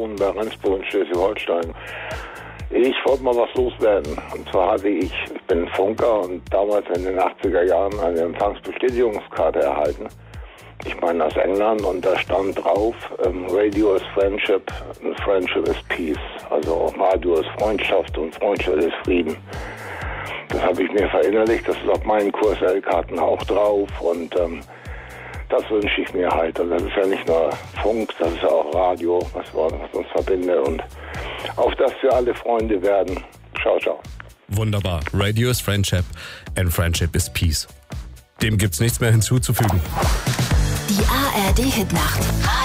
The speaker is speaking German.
wohne bei Rendsburg in Schleswig-Holstein. Ich wollte mal was loswerden. Und zwar ich bin Funker und damals in den 80er Jahren eine Empfangsbestätigungskarte erhalten. Ich meine aus England, und da stand drauf, Radio is Friendship and Friendship is Peace. Also Radio ist Freundschaft und Freundschaft ist Frieden. Das habe ich mir verinnerlicht, das ist auf meinen QSL-Karten auch drauf, und das wünsche ich mir halt. Also das ist ja nicht nur Funk, das ist ja auch Radio, was uns verbindet, und auf dass wir alle Freunde werden. Ciao, ciao. Wunderbar. Radio is Friendship and Friendship is Peace. Dem gibt's nichts mehr hinzuzufügen. Die ARD Hitnacht.